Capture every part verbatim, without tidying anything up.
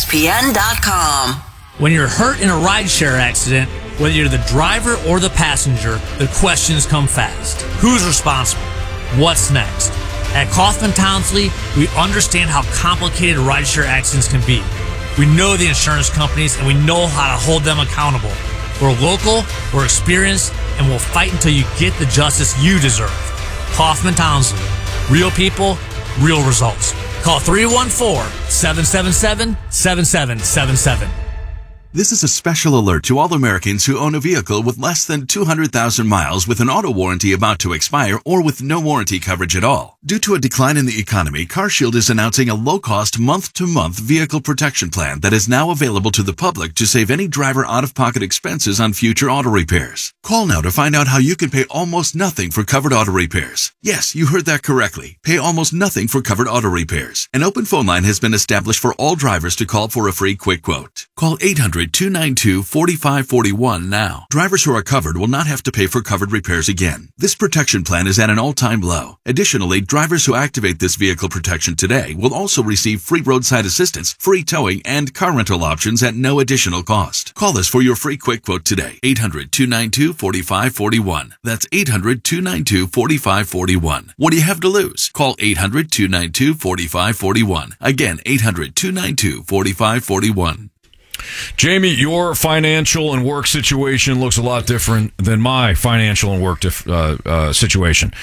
S P N dot com. When you're hurt in a rideshare accident, whether you're the driver or the passenger, the questions come fast. Who's responsible? What's next? At Kaufman Townsley, we understand how complicated rideshare accidents can be. We know the insurance companies, and we know how to hold them accountable. We're local, we're experienced, and we'll fight until you get the justice you deserve. Kaufman Townsley. Real people, real results. Call three one four, seven seven seven, seven seven seven seven. This is a special alert to all Americans who own a vehicle with less than two hundred thousand miles with an auto warranty about to expire or with no warranty coverage at all. Due to a decline in the economy, CarShield is announcing a low-cost month-to-month vehicle protection plan that is now available to the public to save any driver out-of-pocket expenses on future auto repairs. Call now to find out how you can pay almost nothing for covered auto repairs. Yes, you heard that correctly. Pay almost nothing for covered auto repairs. An open phone line has been established for all drivers to call for a free quick quote. Call eight hundred, two nine two, four five four one now. Drivers who are covered will not have to pay for covered repairs again. This protection plan is at an all-time low. Additionally, drivers who activate this vehicle protection today will also receive free roadside assistance, free towing, and car rental options at no additional cost. Call us for your free quick quote today. eight hundred, two nine two, four five four one. That's eight hundred, two nine two, four five four one. What do you have to lose? Call eight hundred, two nine two, four five four one. Again, eight hundred, two nine two, four five four one. Jamie, your financial and work situation looks a lot different than my financial and work dif- uh, uh, situation.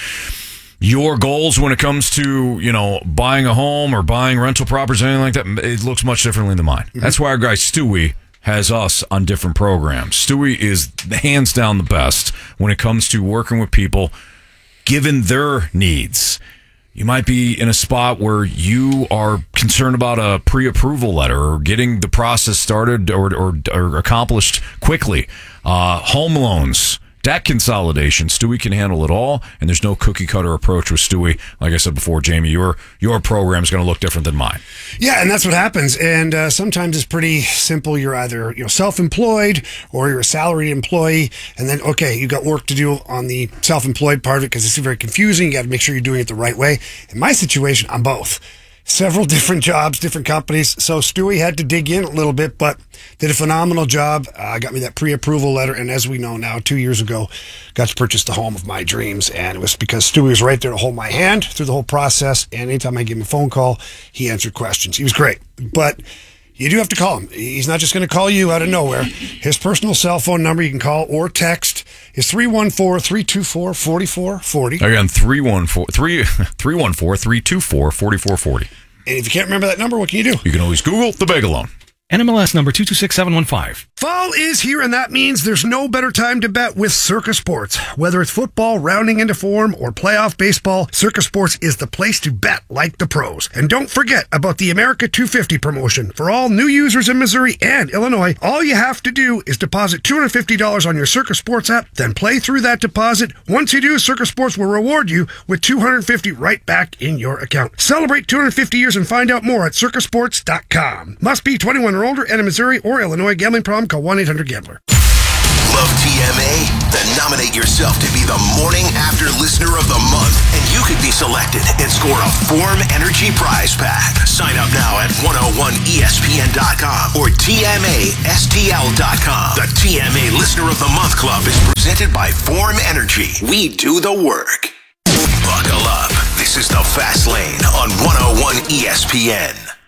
Your goals when it comes to, you know, buying a home or buying rental properties, anything like that, it looks much differently than mine. Mm-hmm. That's why our guy Stewie has us on different programs. Stewie is hands down the best when it comes to working with people, given their needs. You might be in a spot where you are concerned about a pre-approval letter or getting the process started or or, or accomplished quickly. Uh, home loans, debt consolidation. Stewie can handle it all, and there's no cookie-cutter approach with Stewie. Like I said before, Jamie, your your program is going to look different than mine. Yeah, and that's what happens. And uh, sometimes it's pretty simple. You're either you know self-employed or you're a salaried employee, and then okay, you got work to do on the self-employed part of it because it's very confusing. You got to make sure you're doing it the right way. In my situation, I'm both. Several different jobs, different companies. So Stewie had to dig in a little bit, but did a phenomenal job. Uh, got me that pre-approval letter, and as we know now, two years ago, got to purchase the home of my dreams, and it was because Stewie was right there to hold my hand through the whole process, and anytime I gave him a phone call, he answered questions. He was great, but you do have to call him. He's not just going to call you out of nowhere. His personal cell phone number you can call or text is three one four, three two four, four four four zero. Again, three one four, three one four, three two four, four four four zero. And if you can't remember that number, what can you do? You can always Google the Bagel Loan. N M L S number two two six seven one five. Fall is here, and that means there's no better time to bet with Circa Sports. Whether it's football rounding into form or playoff baseball, Circa Sports is the place to bet like the pros. And don't forget about the America two fifty promotion. For all new users in Missouri and Illinois, all you have to do is deposit two hundred fifty dollars on your Circa Sports app, then play through that deposit. Once you do, Circa Sports will reward you with two hundred fifty dollars right back in your account. Celebrate two hundred fifty years and find out more at circa sports dot com. Must be twenty-one or older and in Missouri or Illinois. Gambling problem? Call one eight hundred gambler. Love T M A? Then nominate yourself to be the Morning After Listener of the Month, and you could be selected and score a Form Energy prize pack. Sign up now at one oh one E S P N dot com or T M A S T L dot com. The T M A Listener of the Month Club is presented by Form Energy. We do the work. Buckle up. This is the Fast Lane on one oh one E S P N.